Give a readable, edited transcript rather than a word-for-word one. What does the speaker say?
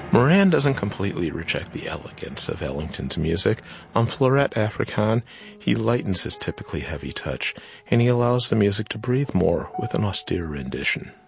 Moran doesn't completely reject the elegance of Ellington's music. On Fleuret Africaine, he lightens his typically heavy touch, and he allows the music to breathe more with an austere rendition.